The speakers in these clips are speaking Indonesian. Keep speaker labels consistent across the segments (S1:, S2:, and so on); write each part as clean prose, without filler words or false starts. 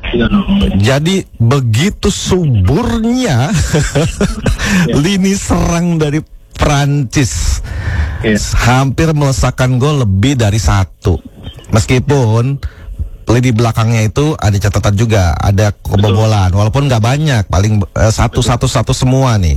S1: Jadi begitu suburnya lini serang dari Prancis, hampir melesakkan gol lebih dari 1. Meskipun lini belakangnya itu ada catatan juga, ada kebobolan, walaupun nggak banyak, paling satu semua nih,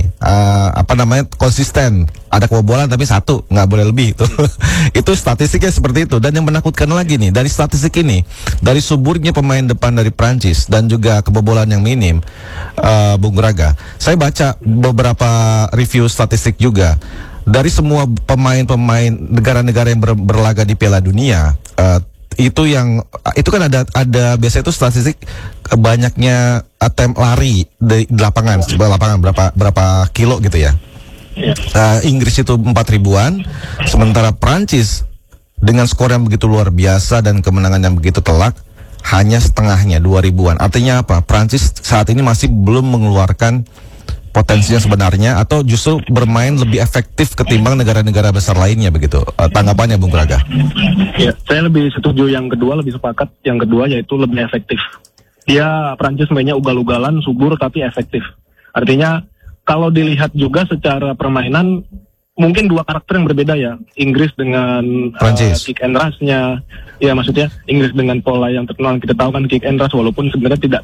S1: konsisten, ada kebobolan tapi 1, nggak boleh lebih itu. Itu statistiknya seperti itu. Dan yang menakutkan lagi nih, dari statistik ini, dari suburnya pemain depan dari Prancis dan juga kebobolan yang minim, Bung Raga, saya baca beberapa review statistik juga. Dari semua pemain-pemain negara-negara yang berlaga di Piala Dunia, itu kan ada biasanya itu statistik banyaknya attempt lari di lapangan berapa kilo gitu ya. Inggris itu 4.000-an, sementara Prancis dengan skor yang begitu luar biasa dan kemenangan yang begitu telak hanya setengahnya, 2.000-an. Artinya apa? Prancis saat ini masih belum mengeluarkan potensinya sebenarnya, atau justru bermain lebih efektif ketimbang negara-negara besar lainnya begitu. Tanggapannya Bung Raga?
S2: Ya, saya lebih setuju yang kedua, lebih sepakat yang kedua, yaitu lebih efektif. Dia Prancis mainnya ugal-ugalan, subur tapi efektif. Artinya kalau dilihat juga secara permainan mungkin dua karakter yang berbeda ya. Inggris dengan kick and rush-nya. Ya maksudnya Inggris dengan pola yang terkenal, kita tahu kan kick and rush, walaupun sebenarnya tidak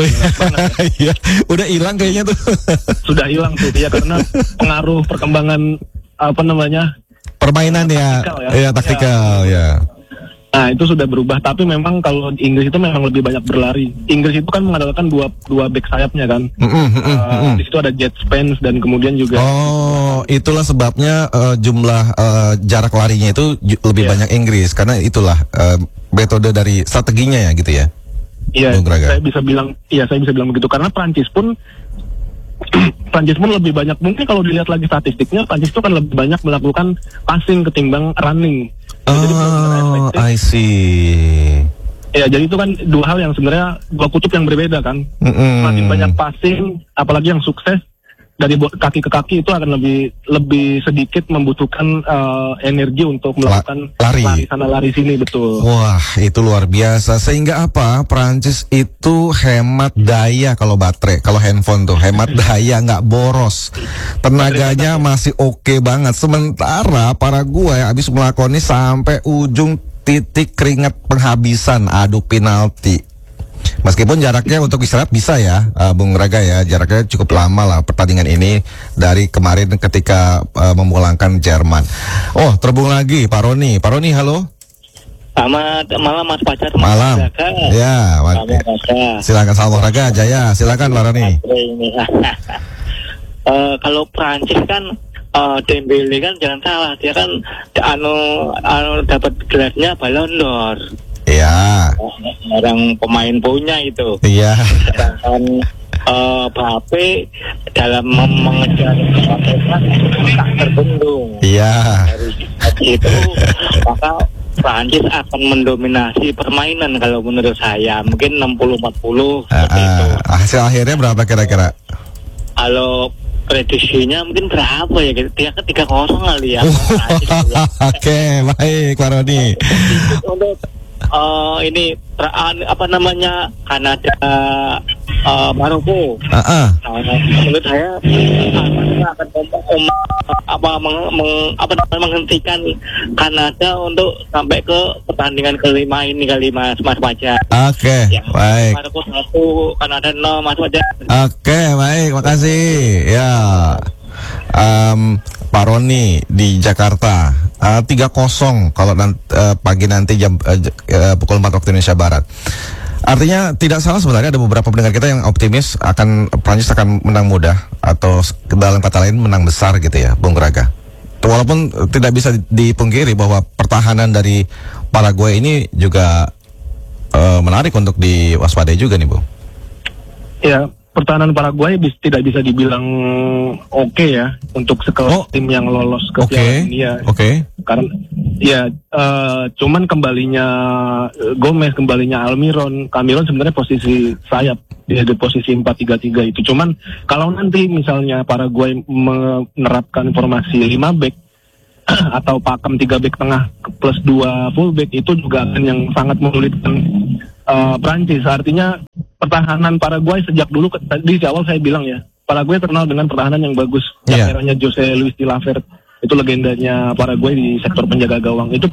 S1: ya. Udah hilang kayaknya tuh.
S2: Sudah hilang tuh ya, karena pengaruh perkembangan
S1: permainan taktikal ya.
S2: Nah itu sudah berubah, tapi memang kalau Inggris itu memang lebih banyak berlari. Inggris itu kan mengandalkan dua back sayapnya kan. Di situ ada Jet Spence dan kemudian juga.
S1: Oh, itulah sebabnya jumlah jarak larinya itu lebih banyak Inggris, karena itulah metode dari strateginya ya gitu ya.
S2: Iya, saya bisa bilang begitu, karena Prancis pun lebih banyak, mungkin kalau dilihat lagi statistiknya, Prancis itu kan lebih banyak melakukan passing ketimbang running.
S1: I see.
S2: Ya, jadi itu kan dua hal yang sebenarnya dua kutub yang berbeda kan. Semakin banyak passing, apalagi yang sukses dari kaki ke kaki, itu akan lebih sedikit membutuhkan energi untuk melakukan lari sana lari sini, betul.
S1: Wah, itu luar biasa. Sehingga apa? Prancis itu hemat daya kalau baterai, kalau handphone tuh hemat daya, nggak boros. Tenaganya masih oke banget. Sementara Paraguay habis melakoni sampai ujung titik keringat penghabisan, adu penalti. Meskipun jaraknya untuk istirahat bisa ya, Bung Raga ya, jaraknya cukup lama lah pertandingan ini dari kemarin ketika memulangkan Jerman. Oh, terhubung lagi Pak Roni. Pak Roni, halo.
S3: Selamat malam Mas Pacar.
S1: Malam. Ya, silakan Salam Olahraga Jaya. Silakan Pak Roni.
S3: Kalau Prancis kan Dembele kan jangan salah, dia kan dapat gelarnya Ballon d'Or.
S1: Iya.
S3: Orang pemain punya itu.
S1: Iya.
S3: Sedangkan Mbappe dalam mengejar kesuksesan tak terbendung.
S1: Iya.
S3: Dari itu maka Prancis akan mendominasi permainan kalau menurut saya, mungkin 60-40 seperti itu.
S1: Hasil akhirnya berapa kira-kira?
S3: Kalau prediksinya mungkin berapa ya? Dia ke 3-0 kali ya.
S1: Oke, baik Pak Roni.
S3: Untuk ini Kanada Maroko. Menurut saya akan menghentikan Kanada untuk sampai ke pertandingan kelima ini kali Mas Pajar.
S1: Oke, baik.
S3: Maroko 1, Kanada 0, Mas Pajar.
S1: Oke, baik, makasih. Ya. Pak Roni di Jakarta 3-0 kalau pagi nanti jam pukul 4 waktu Indonesia Barat. Artinya tidak salah sebenarnya, ada beberapa pendengar kita yang optimis Prancis akan menang mudah, atau dalam kata lain menang besar gitu ya, Bung Raga. Walaupun tidak bisa dipungkiri bahwa pertahanan dari Paraguay ini juga menarik untuk diwaspadai juga nih, Bung.
S2: Ya, pertahanan Paraguay tidak bisa dibilang oke ya untuk sekelas tim yang lolos ke Piala Dunia. Karena ya cuman kembalinya Gomez, kembalinya Almiron sebenarnya posisi sayap di posisi 4-3-3 itu. Cuman kalau nanti misalnya Paraguay menerapkan formasi 5 back atau pakem 3 back tengah plus 2 full back, itu juga akan yang sangat menyulitkan Prancis. Artinya pertahanan Paraguay sejak dulu, tadi di awal saya bilang ya, Paraguay terkenal dengan pertahanan yang bagus. Yang eranya Jose Luis de la Ferte, itu legendanya Paraguay di sektor penjaga gawang. Itu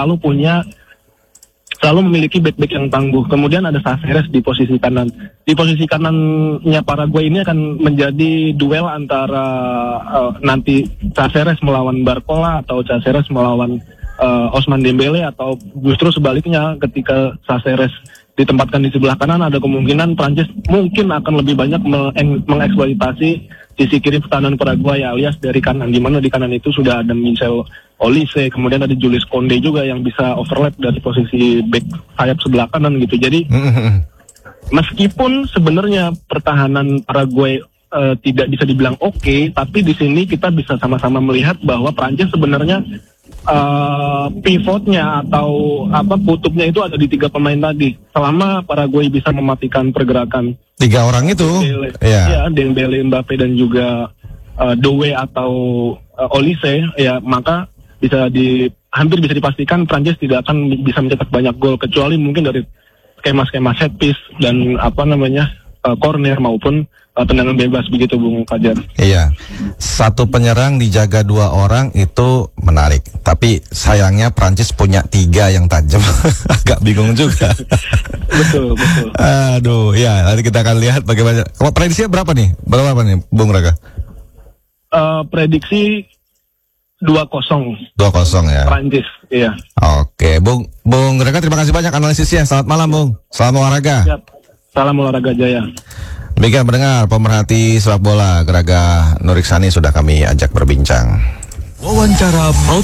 S2: selalu memiliki back-back yang tangguh. Kemudian ada Cáceres di posisi kanan. Di posisi kanannya Paraguay ini akan menjadi duel antara nanti Cáceres melawan Barcola atau Cáceres melawan Ousmane Dembele, atau justru sebaliknya ketika Cáceres ditempatkan di sebelah kanan, ada kemungkinan Prancis mungkin akan lebih banyak mengeksploitasi sisi kiri pertahanan Paraguay alias dari kanan, di mana di kanan itu sudah ada Michel Olise, kemudian ada Julius Koundé juga yang bisa overlap dari posisi back sayap sebelah kanan gitu. Jadi meskipun sebenarnya pertahanan Paraguay tidak bisa dibilang oke, tapi di sini kita bisa sama-sama melihat bahwa Prancis sebenarnya pivotnya atau kutubnya itu ada di 3 pemain tadi. Selama Paraguay bisa mematikan pergerakan
S1: 3 orang itu,
S2: Dembele, Mbappe dan juga Doué atau Olise, ya maka hampir bisa dipastikan Prancis tidak akan bisa mencetak banyak gol, kecuali mungkin dari skema-skema set piece dan corner maupun tendangan bebas, begitu Bung Fajar.
S1: Iya, satu penyerang dijaga 2 orang itu menarik, tapi sayangnya Prancis punya 3 yang tajam. Agak bingung juga.
S2: Betul.
S1: Aduh, ya nanti kita akan lihat bagaimana. Prediksinya berapa nih Bung Raka?
S2: Prediksi 2-0.
S1: 2-0 ya.
S2: Prancis, iya.
S1: Oke, Bung Raka, terima kasih banyak analisisnya. Selamat malam, Bung. Salam olahraga.
S2: Siap. Salam olahraga jaya.
S1: Demikian pendengar, pemerhati sepak bola, Geraga Nuriksani sudah kami ajak berbincang.
S4: Wawancara Pro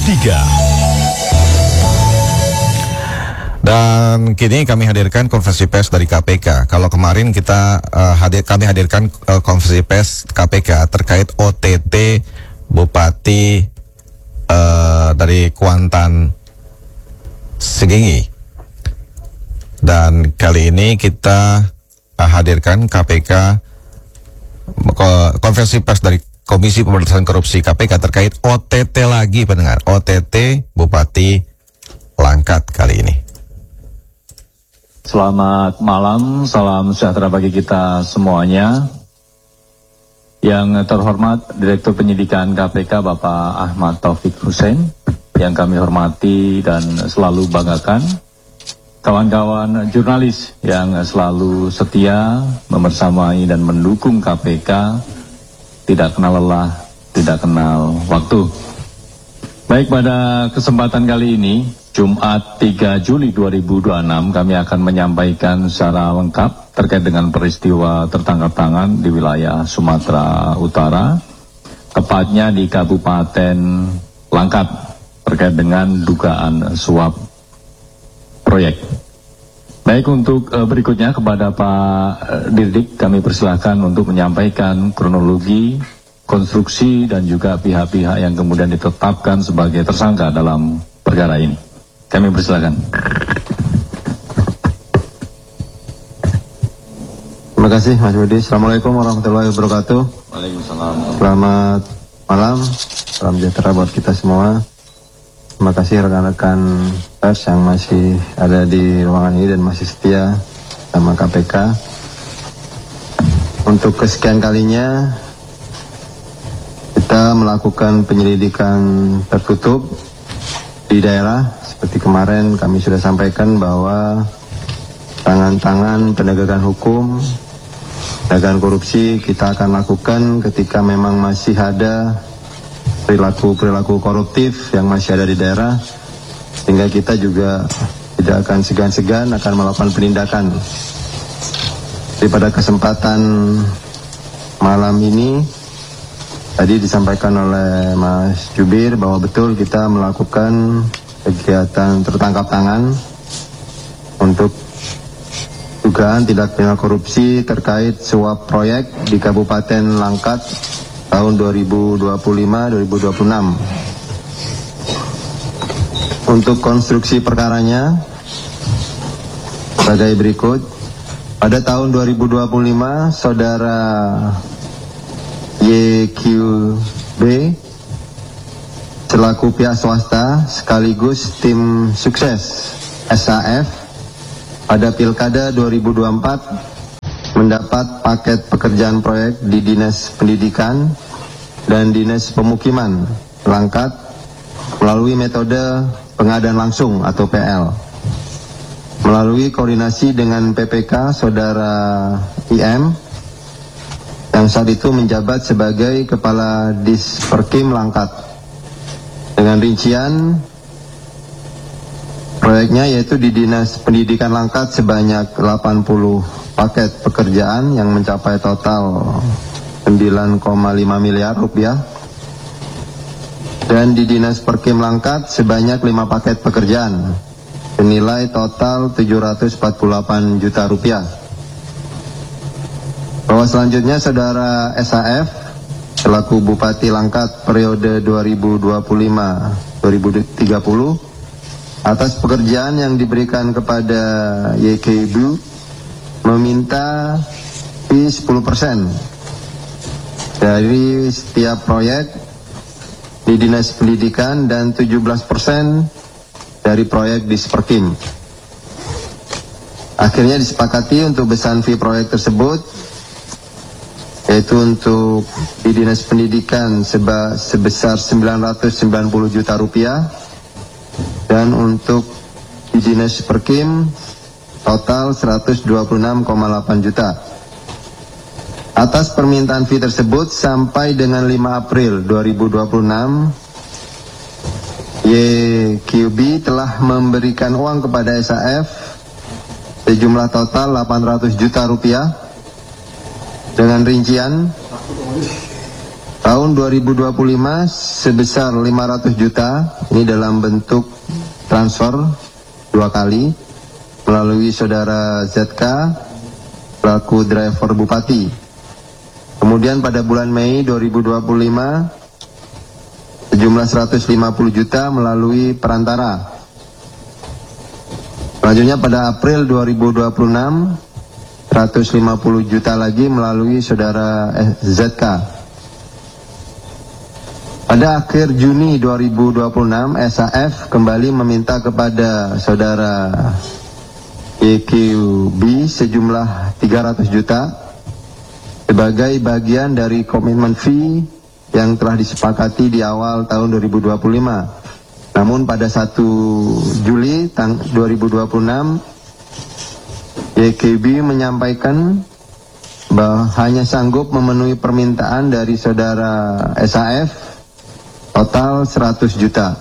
S4: 3.
S1: Dan kini kami hadirkan konferensi pers dari KPK. Kalau kemarin kami hadirkan konferensi pers KPK terkait OTT Bupati dari Kuantan Sengingi. Dan kali ini kita hadirkan KPK konferensi pers dari Komisi Pemberantasan Korupsi KPK terkait OTT lagi, pendengar. OTT Bupati Langkat kali ini.
S5: Selamat malam, salam sejahtera bagi kita semuanya. Yang terhormat Direktur Penyidikan KPK Bapak Ahmad Taufik Hussein, yang kami hormati dan selalu banggakan. Kawan-kawan jurnalis yang selalu setia membersamai dan mendukung KPK, tidak kenal lelah, tidak kenal waktu. Baik, pada kesempatan kali ini, Jumat 3 Juli 2026, kami akan menyampaikan secara lengkap terkait dengan peristiwa tertangkap tangan di wilayah Sumatera Utara, tepatnya di Kabupaten Langkat, terkait dengan dugaan suap proyek. Baik, untuk berikutnya kepada Pak Dirdik kami persilahkan untuk menyampaikan kronologi, konstruksi dan juga pihak-pihak yang kemudian ditetapkan sebagai tersangka dalam perkara ini. Kami persilahkan.
S6: Terima kasih Mas Budi. Assalamualaikum warahmatullahi wabarakatuh.
S5: Waalaikumsalam.
S6: Selamat malam, salam sejahtera buat kita semua. Terima kasih rekan-rekan pers yang masih ada di ruangan ini dan masih setia sama KPK. Untuk kesekian kalinya kita melakukan penyelidikan tertutup di daerah. Seperti kemarin kami sudah sampaikan bahwa tangan-tangan penegakan hukum, penegakan korupsi kita akan lakukan ketika memang masih ada perilaku koruptif yang masih ada di daerah, sehingga kita juga tidak akan segan-segan akan melakukan penindakan. Jadi pada kesempatan malam ini tadi disampaikan oleh Mas Jubir bahwa betul kita melakukan kegiatan tertangkap tangan untuk dugaan tindak pidana korupsi terkait suap proyek di Kabupaten Langkat tahun 2025-2026. Untuk konstruksi perkaranya sebagai berikut. Pada tahun 2025, saudara YQB selaku pihak swasta sekaligus tim sukses SAF pada Pilkada 2024 mendapat paket pekerjaan proyek di Dinas Pendidikan dan Dinas Pemukiman Langkat melalui metode pengadaan langsung atau PL. Melalui koordinasi dengan PPK Saudara IM yang saat itu menjabat sebagai Kepala Disperkim Langkat. Dengan rincian proyeknya yaitu di Dinas Pendidikan Langkat sebanyak 80 paket pekerjaan yang mencapai total 9,5 miliar rupiah. Dan di Dinas Perkim Langkat sebanyak 5 paket pekerjaan senilai total 748 juta rupiah. Bahwa selanjutnya Saudara SAF selaku Bupati Langkat periode 2025-2030 atas pekerjaan yang diberikan kepada YKB meminta fee 10% dari setiap proyek di Dinas Pendidikan dan 17% dari proyek di Disperkim. Akhirnya disepakati untuk besaran fee proyek tersebut yaitu untuk di Dinas Pendidikan sebesar 990 juta rupiah dan untuk di Dinas Perkim total 126,8 juta. Atas permintaan fee tersebut sampai dengan 5 April 2026 YQB telah memberikan uang kepada SAF sejumlah total 800 juta rupiah dengan rincian tahun 2025 sebesar 500 juta, ini dalam bentuk transfer 2 kali melalui Saudara ZK selaku driver Bupati. Kemudian pada bulan Mei 2025 sejumlah 150 juta melalui perantara. Selanjutnya pada April 2026 150 juta lagi melalui Saudara ZK. Pada akhir Juni 2026 SAF kembali meminta kepada Saudara YQB sejumlah 300 juta sebagai bagian dari komitmen fee yang telah disepakati di awal tahun 2025. Namun pada 1 Juli 2026 YKB menyampaikan bahwa hanya sanggup memenuhi permintaan dari Saudara SAF total 100 juta.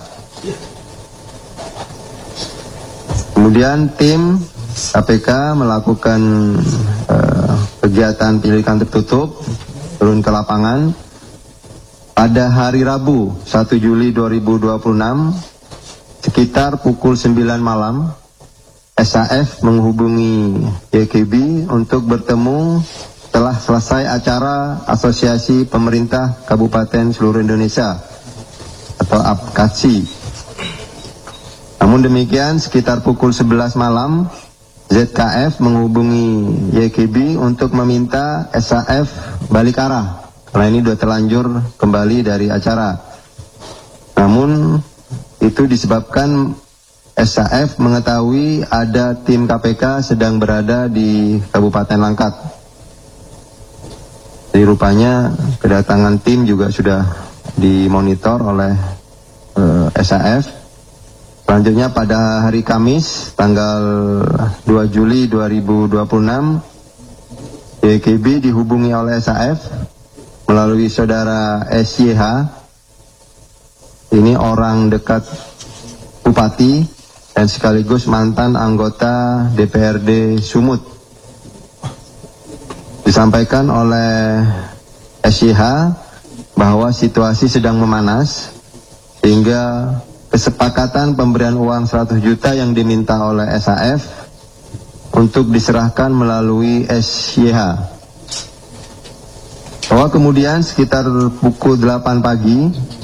S6: Kemudian tim KPK melakukan kegiatan penyelidikan tertutup, turun ke lapangan. Pada hari Rabu 1 Juli 2026 sekitar pukul 9 malam SAF menghubungi YKB untuk bertemu setelah selesai acara Asosiasi Pemerintah Kabupaten Seluruh Indonesia atau APKASI. Namun demikian sekitar pukul 11 malam ZKF menghubungi YKB untuk meminta SAF balik arah karena ini sudah terlanjur kembali dari acara. Namun itu disebabkan SAF mengetahui ada tim KPK sedang berada di Kabupaten Langkat. Jadi rupanya kedatangan tim juga sudah dimonitor oleh SAF. Selanjutnya pada hari Kamis tanggal 2 Juli 2026 YKB dihubungi oleh SAF melalui Saudara SYH. Ini orang dekat Bupati dan sekaligus mantan anggota DPRD Sumut. Disampaikan oleh SYH bahwa situasi sedang memanas sehingga kesepakatan pemberian uang 100 juta yang diminta oleh SAF untuk diserahkan melalui SYH. Bahwa kemudian sekitar pukul 8 pagi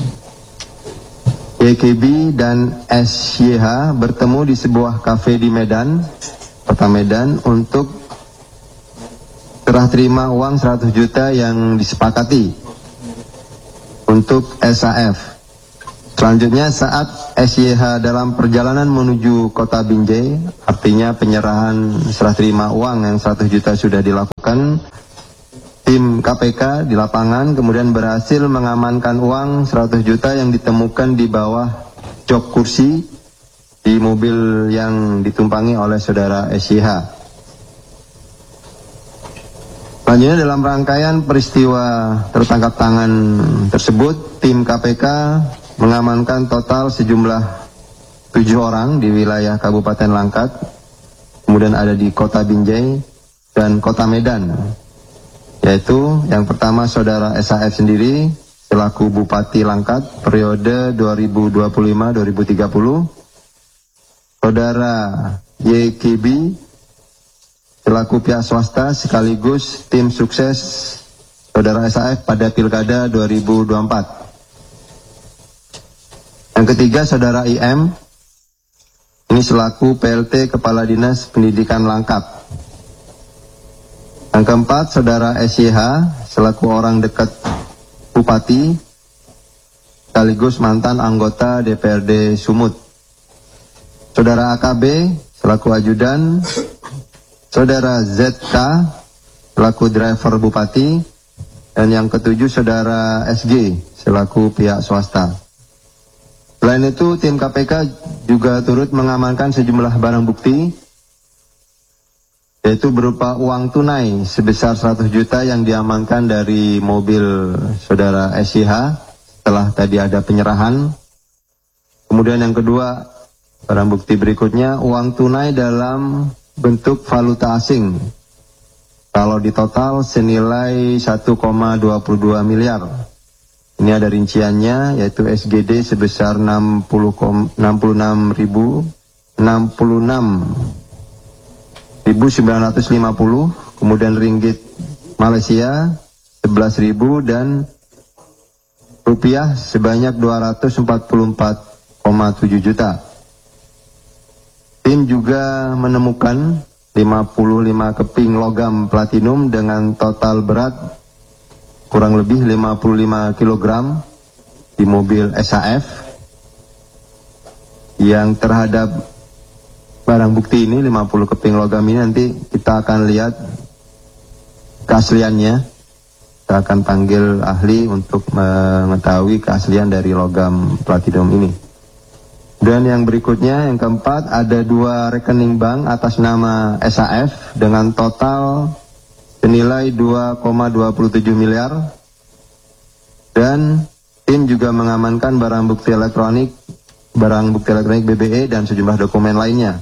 S6: YKB dan SYH bertemu di sebuah kafe di Medan, Kota Medan untuk serah terima uang 100 juta yang disepakati untuk SAF. Selanjutnya saat SYH dalam perjalanan menuju Kota Binjai, artinya penyerahan serah terima uang yang 100 juta sudah dilakukan. dilakukan tim KPK di lapangan, kemudian berhasil mengamankan uang 100 juta yang ditemukan di bawah jok kursi di mobil yang ditumpangi oleh saudara SYH. Selanjutnya, dalam rangkaian peristiwa tertangkap tangan tersebut, tim KPK mengamankan total sejumlah 7 orang di wilayah Kabupaten Langkat, kemudian ada di Kota Binjai dan Kota Medan, yaitu yang pertama saudara SAF sendiri selaku Bupati Langkat periode 2025-2030, saudara YKB selaku pihak swasta sekaligus tim sukses saudara SAF pada Pilkada 2024. Yang ketiga saudara IM, ini selaku PLT Kepala Dinas Pendidikan Langkat. Yang keempat, saudara SYH selaku orang dekat Bupati, sekaligus mantan anggota DPRD Sumut. Saudara AKB selaku ajudan, saudara ZK selaku driver Bupati, dan yang ketujuh saudara SG selaku pihak swasta. Selain itu, tim KPK juga turut mengamankan sejumlah barang bukti, yaitu berupa uang tunai sebesar 100 juta yang diamankan dari mobil saudara SYH setelah tadi ada penyerahan. Kemudian yang kedua, barang bukti berikutnya, uang tunai dalam bentuk valuta asing. Kalau di total senilai 1,22 miliar. Ini ada rinciannya, yaitu SGD sebesar 66.950, kemudian ringgit Malaysia 11.000 dan rupiah sebanyak 244,7 juta. Tim juga menemukan 55 keping logam platinum dengan total berat kurang lebih 55 kg di mobil SAF, yang terhadap barang bukti ini 50 keping logam ini nanti kita akan lihat keasliannya. Kita akan panggil ahli untuk mengetahui keaslian dari logam platinum ini. Dan yang berikutnya, yang keempat, ada 2 rekening bank atas nama SAF dengan total senilai 2,27 miliar. Dan tim juga mengamankan barang bukti elektronik BBE dan sejumlah dokumen lainnya.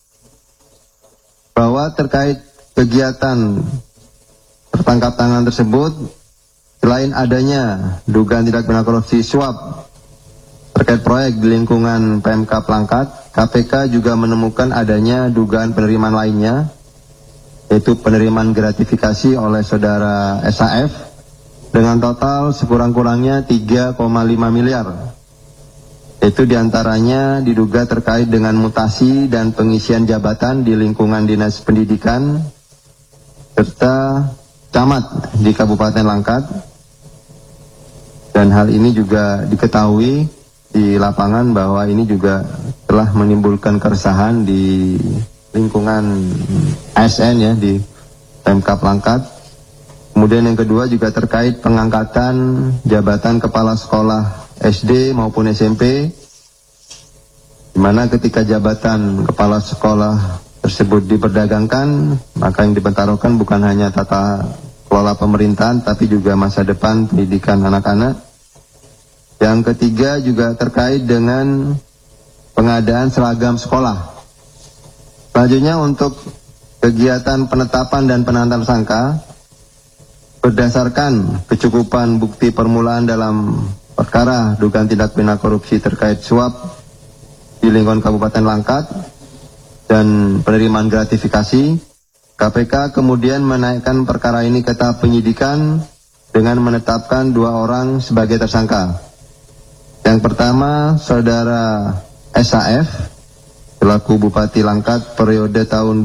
S6: Bahwa terkait kegiatan tertangkap tangan tersebut, selain adanya dugaan tindak pidana korupsi suap terkait proyek di lingkungan PMK Langkat, KPK juga menemukan adanya dugaan penerimaan lainnya, yaitu penerimaan gratifikasi oleh saudara SAF dengan total sekurang-kurangnya 3,5 miliar. Itu diantaranya diduga terkait dengan mutasi dan pengisian jabatan di lingkungan Dinas Pendidikan serta camat di Kabupaten Langkat. Dan hal ini juga diketahui di lapangan bahwa ini juga telah menimbulkan keresahan di lingkungan ASN ya, di PMK Langkat. Kemudian yang kedua juga terkait pengangkatan jabatan kepala sekolah SD maupun SMP, di mana ketika jabatan kepala sekolah tersebut diperdagangkan, maka yang dipertaruhkan bukan hanya tata kelola pemerintahan, tapi juga masa depan pendidikan anak-anak. Yang ketiga juga terkait dengan pengadaan seragam sekolah. Selanjutnya, untuk kegiatan penetapan dan penanganan tersangka, berdasarkan kecukupan bukti permulaan dalam perkara dugaan tindak pidana korupsi terkait suap di lingkungan Kabupaten Langkat dan penerimaan gratifikasi, KPK kemudian menaikkan perkara ini ke tahap penyidikan dengan menetapkan 2 orang sebagai tersangka. Yang pertama, saudara SAF selaku Bupati Langkat periode tahun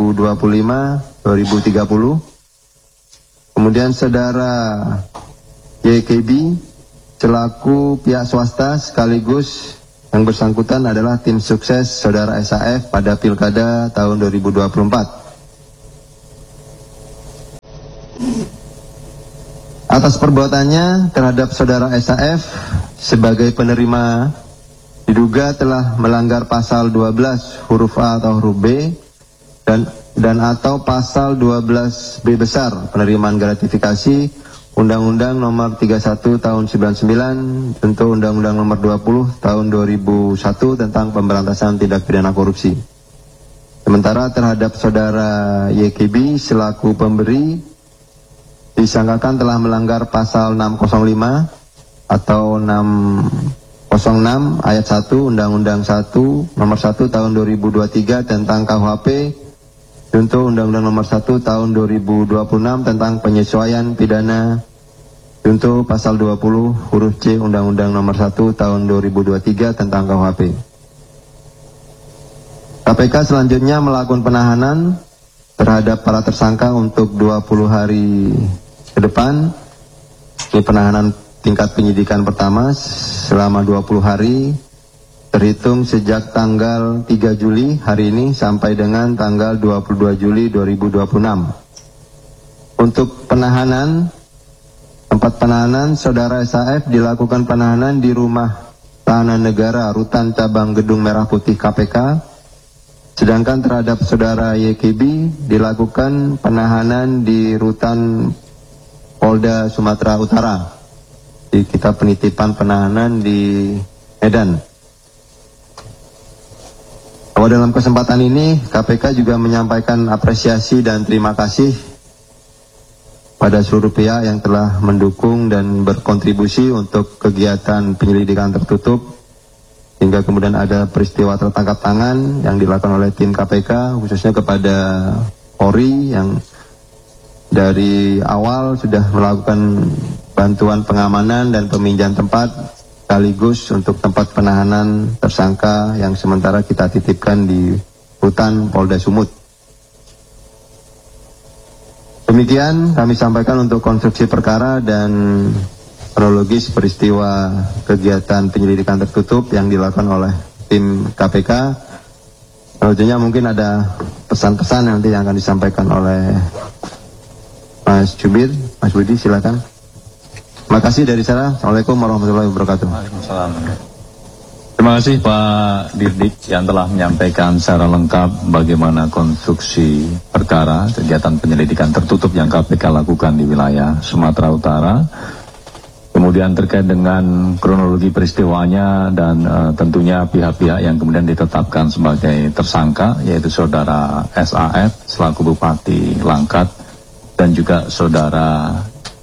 S6: 2025-2030. Kemudian saudara YKB selaku pihak swasta sekaligus yang bersangkutan adalah tim sukses saudara SAF pada Pilkada tahun 2024. Atas perbuatannya terhadap saudara SAF sebagai penerima diduga telah melanggar pasal 12 huruf A atau huruf B dan atau pasal 12 B besar penerimaan gratifikasi Undang-Undang Nomor 31 Tahun 99 tentu Undang-Undang Nomor 20 Tahun 2001 tentang pemberantasan tindak pidana korupsi. Sementara terhadap saudara YKB selaku pemberi disangkakan telah melanggar pasal 605 atau 606 ayat 1 Undang-Undang 1 Nomor 1 Tahun 2023 tentang KUHP untuk Undang-Undang Nomor 1 Tahun 2026 tentang penyesuaian pidana untuk pasal 20 huruf C Undang-Undang Nomor 1 Tahun 2023 tentang KUHP. KPK selanjutnya melakukan penahanan terhadap para tersangka untuk 20 hari ke depan. Ini penahanan tingkat penyidikan pertama selama 20 hari terhitung sejak tanggal 3 Juli hari ini sampai dengan tanggal 22 Juli 2026. Untuk penahanan, tempat penahanan saudara SAF dilakukan penahanan di Rumah Tahanan Negara Rutan Cabang Gedung Merah Putih KPK. Sedangkan terhadap saudara YKB dilakukan penahanan di Rutan Polda Sumatera Utara. Di kita penitipan penahanan di Medan. Bahwa dalam kesempatan ini KPK juga menyampaikan apresiasi dan terima kasih pada seluruh pihak yang telah mendukung dan berkontribusi untuk kegiatan penyelidikan tertutup hingga kemudian ada peristiwa tertangkap tangan yang dilakukan oleh tim KPK, khususnya kepada Polri yang dari awal sudah melakukan bantuan pengamanan dan peminjaman tempat sekaligus untuk tempat penahanan tersangka yang sementara kita titipkan di Rutan Polda Sumut. Demikian kami sampaikan untuk konstruksi perkara dan kronologis peristiwa kegiatan penyelidikan tertutup yang dilakukan oleh tim KPK. Selanjutnya mungkin ada pesan-pesan nanti yang akan disampaikan oleh Mas Jubir. Mas Budi silakan. Terima kasih dari saya. Assalamualaikum warahmatullahi wabarakatuh.
S5: Waalaikumsalam. Terima kasih Pak Dirdik yang telah menyampaikan secara lengkap bagaimana konstruksi perkara kegiatan penyelidikan tertutup yang KPK lakukan di wilayah Sumatera Utara. Kemudian terkait dengan kronologi peristiwanya dan tentunya pihak-pihak yang kemudian ditetapkan sebagai tersangka, yaitu saudara SAF selaku Bupati Langkat dan juga saudara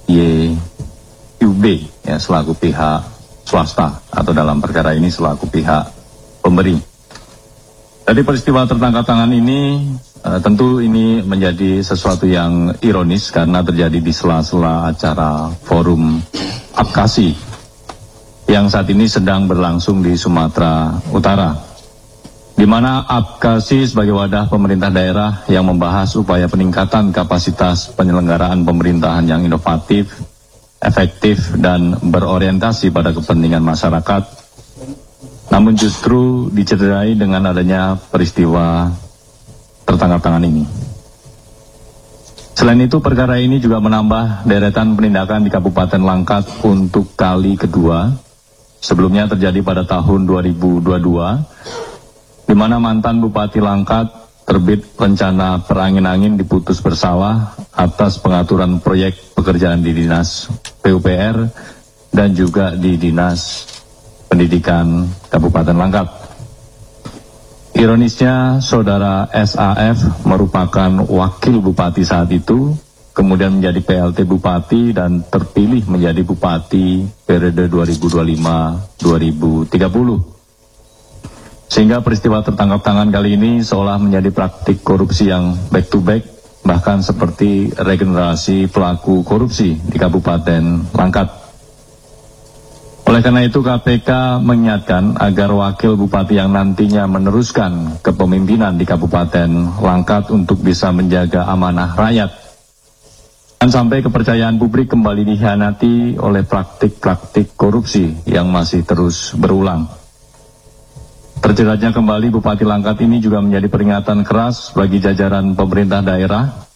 S5: YUB ya, selaku pihak swasta atau dalam perkara ini selaku pihak pemberi. Dari peristiwa tertangkap tangan ini tentu ini menjadi sesuatu yang ironis karena terjadi di sela-sela acara forum Apkasi yang saat ini sedang berlangsung di Sumatera Utara, di mana Apkasi sebagai wadah pemerintah daerah yang membahas upaya peningkatan kapasitas penyelenggaraan pemerintahan yang inovatif, efektif, dan berorientasi pada kepentingan masyarakat, namun justru dicederai dengan adanya peristiwa tertangkap tangan ini. Selain itu, perkara ini juga menambah deretan penindakan di Kabupaten Langkat untuk kali kedua. Sebelumnya terjadi pada tahun 2022, di mana mantan Bupati Langkat terbit rencana perangin-angin diputus bersalah atas pengaturan proyek pekerjaan di Dinas PUPR dan juga di Dinas Pendidikan Kabupaten Langkat. Ironisnya, saudara SAF merupakan wakil bupati saat itu, kemudian menjadi PLT bupati dan terpilih menjadi bupati periode 2025-2030. Sehingga peristiwa tertangkap tangan kali ini seolah menjadi praktik korupsi yang back to back, bahkan seperti regenerasi pelaku korupsi di Kabupaten Langkat. Oleh karena itu KPK mengingatkan agar wakil bupati yang nantinya meneruskan kepemimpinan di Kabupaten Langkat untuk bisa menjaga amanah rakyat. Dan sampai kepercayaan publik kembali dikhianati oleh praktik-praktik korupsi yang masih terus berulang. Terjeratnya kembali Bupati Langkat ini juga menjadi peringatan keras bagi jajaran pemerintah daerah,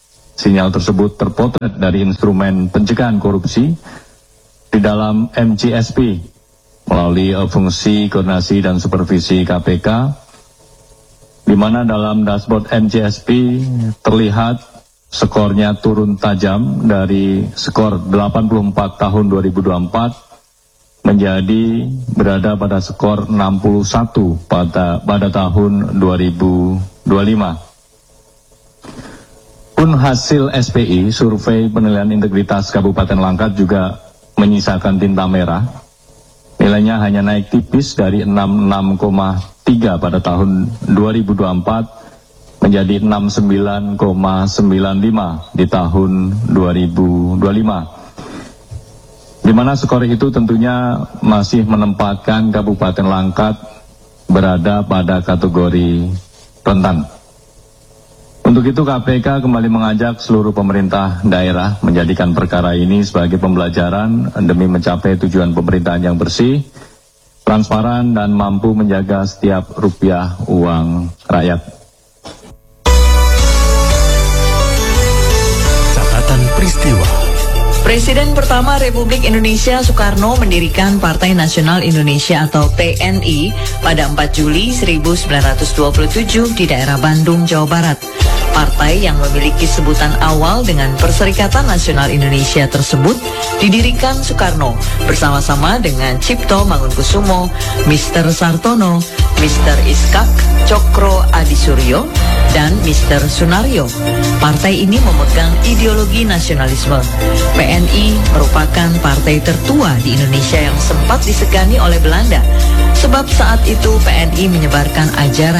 S5: sinyal tersebut terpotret dari instrumen pencegahan korupsi di dalam MCSP melalui fungsi koordinasi dan supervisi KPK, di mana dalam dashboard MCSP terlihat skornya turun tajam dari skor 84 tahun 2024 menjadi berada pada skor 61 pada tahun 2025. Pun hasil SPI, survei penilaian integritas Kabupaten Langkat juga menyisakan tinta merah. Nilainya hanya naik tipis dari 66,3 pada tahun 2024 menjadi 69,95 di tahun 2025. Di mana skor itu tentunya masih menempatkan Kabupaten Langkat berada pada kategori rentan. Untuk itu KPK kembali mengajak seluruh pemerintah daerah menjadikan perkara ini sebagai pembelajaran demi mencapai tujuan pemerintahan yang bersih, transparan, dan mampu menjaga setiap rupiah uang rakyat.
S4: Catatan peristiwa.
S7: Presiden pertama Republik Indonesia Soekarno mendirikan Partai Nasional Indonesia atau PNI pada 4 Juli 1927 di daerah Bandung, Jawa Barat. Partai yang memiliki sebutan awal dengan Perserikatan Nasional Indonesia tersebut didirikan Soekarno bersama-sama dengan Cipto Mangunkusumo, Mr. Sartono, Mr. Iskak Cokro Adisuryo, dan Mr. Sunario. Partai ini memegang ideologi nasionalisme. PNI merupakan partai tertua di Indonesia yang sempat disegani oleh Belanda, sebab saat itu PNI menyebarkan ajaran